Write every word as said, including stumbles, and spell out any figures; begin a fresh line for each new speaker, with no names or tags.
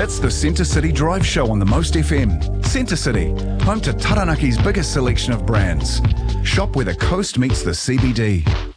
It's the Centre City Drive Show on the Most F M. Centre City, home to Taranaki's biggest selection of brands. Shop where the coast meets the C B D.